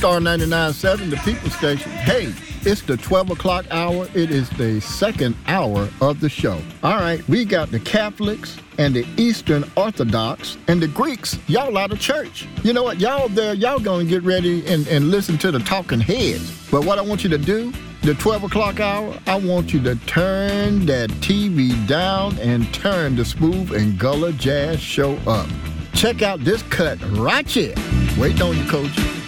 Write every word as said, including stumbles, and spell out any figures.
Star ninety-nine point seven, the People Station. Hey, it's the twelve o'clock hour. It is the second hour of the show. All right, we got the Catholics and the Eastern Orthodox and the Greeks. Y'all out of church. You know what? Y'all there, y'all gonna get ready and, and listen to the talking heads. But what I want you to do, the twelve o'clock hour, I want you to turn that T V down and turn the Smooth and Gullah Jazz show up. Check out this cut right here. Wait on you, coach.